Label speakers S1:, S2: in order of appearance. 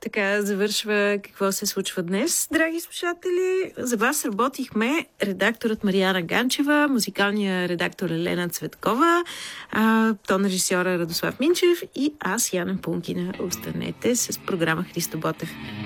S1: Така завършва какво се случва днес, драги слушатели. За вас работихме редакторът Мариана Ганчева, музикалният редактор Елена Цветкова, тон режисьора Радослав Минчев и аз, Яна Пункина. Останете с програма Христо Ботев.